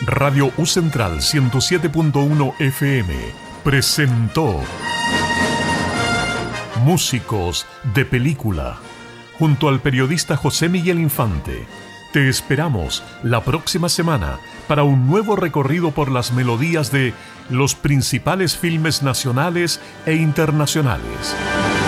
Radio U Central 107.1 FM presentó Músicos de Película, junto al periodista José Miguel Infante. Te esperamos la próxima semana para un nuevo recorrido por las melodías de los principales filmes nacionales e internacionales.